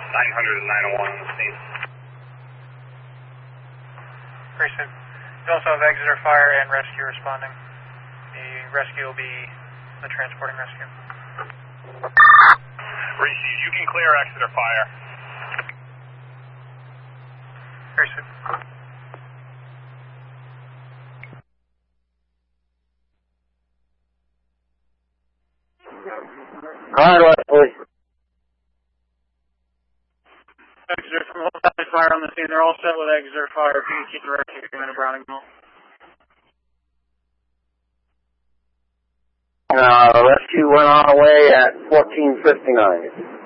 900 and 901 on the scene. Pursuit. You also have exeter fire and rescue responding. The rescue will be the transporting rescue. Receive, you can clear exeter fire. Pursuit. Alright, please. Exeter from Hillside Fire on the scene. They're all set with exeter fire. If you can keep the rescue coming to Browning Mill. Rescue went on away at 14:59.